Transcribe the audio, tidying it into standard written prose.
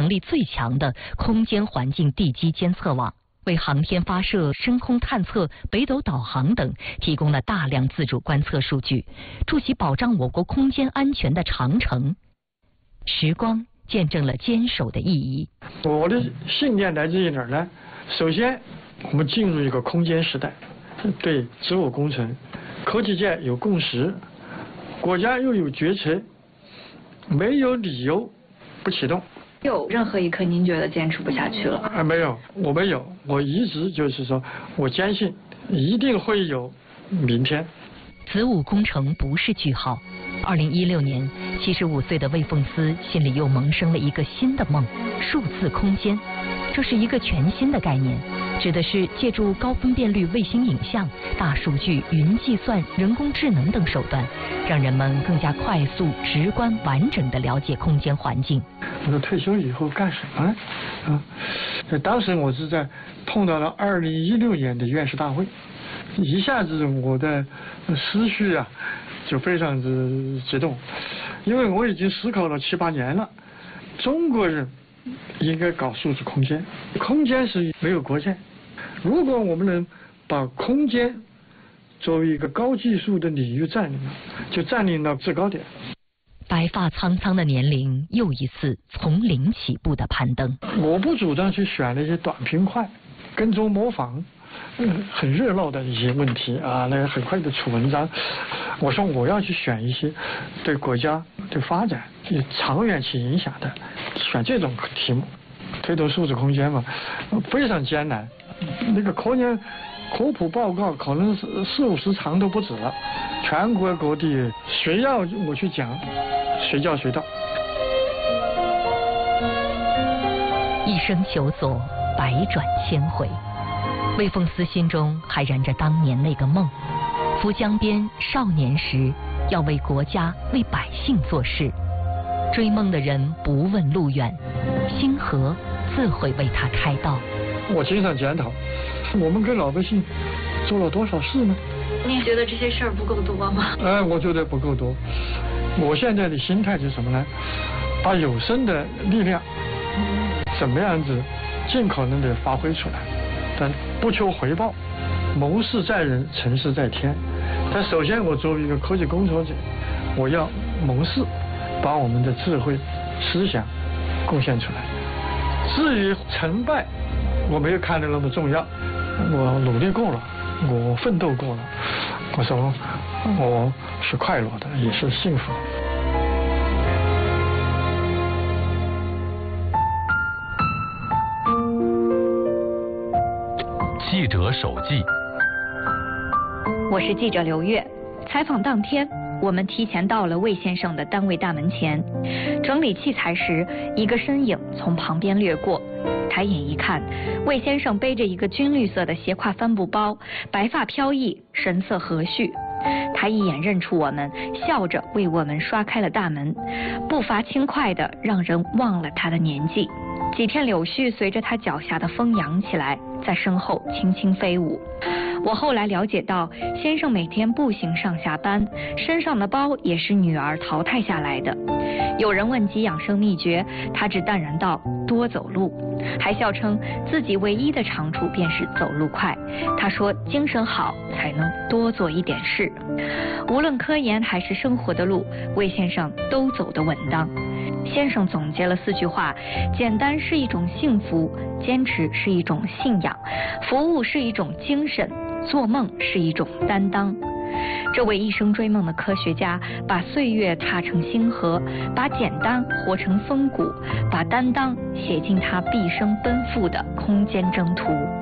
能力最强的空间环境地基监测网，为航天发射、深空探测、北斗导航等提供了大量自主观测数据，筑起保障我国空间安全的长城。时光见证了坚守的意义。 我的信念来自于哪儿呢？首先，我们进入一个空间时代，对植物工程，科技界有共识，国家又有决策，没有理由不启动。 有任何一刻您觉得坚持不下去了？ 没有，我没有，我一直就是说，我坚信一定会有明天。 子午工程不是句号。2016年，75岁的魏凤思心里又萌生了一个新的梦——数字空间。这是一个全新的概念，指的是借助高分辨率卫星影像、大数据、云计算、人工智能等手段，让人们更加快速、直观、完整地了解空间环境。 我说退休以后干什么呢？当时我是在碰到了2016年的院士大会，一下子我的思绪啊就非常之激动，因为我已经思考了7、8年了，中国人应该搞数字空间，空间是没有国界。如果我们能把空间作为一个高技术的领域占领了，就占领了制高点。 白发苍苍的年龄又一次从零起步的攀登。 我不主张去选那些短平快，跟踪模仿，很热闹的一些问题啊，那个很快的出文章。我说我要去选一些对国家对发展有长远起影响的，选这种题目。推动数字空间嘛，非常艰难。那个科研科普报告可能是40、50长都不止了，全国各地谁要我去讲，随叫随到。 一生求索，百转千回。魏凤思心中还燃着当年那个梦：浮江边少年时，要为国家、为百姓做事。追梦的人不问路远，星河自会为他开道。 我经常检讨，我们跟老百姓做了多少事呢？ 您觉得这些事儿不够多吗？ 我觉得不够多。我现在的心态是什么呢？把有生的力量怎么样子尽可能的发挥出来，但不求回报，谋事在人，成事在天。但首先我作为一个科技工作者，我要谋事，把我们的智慧、思想贡献出来。至于成败，我没有看得那么重要。我努力过了，我奋斗过了，我说我是快乐的，也是幸福的。 记者手记。 我是记者刘月。采访当天，我们提前到了魏先生的单位大门前，整理器材时，一个身影从旁边掠过。抬眼一看，魏先生背着一个军绿色的斜挎帆布包，白发飘逸，神色和煦。他一眼认出我们，笑着为我们刷开了大门，步伐轻快的让人忘了他的年纪。几片柳絮随着他脚下的风扬起来，在身后轻轻飞舞。我后来了解到，先生每天步行上下班，身上的包也是女儿淘汰下来的。有人问及养生秘诀，他只淡然道：多走路，还笑称自己唯一的长处便是走路快。他说精神好才能多做一点事。无论科研还是生活的路，魏先生都走得稳当。先生总结了4句话：简单是一种幸福，坚持是一种信仰，服务是一种精神，做梦是一种担当。这位一生追梦的科学家，把岁月踏成星河，把简单活成风骨，把担当写进他毕生奔赴的空间征途。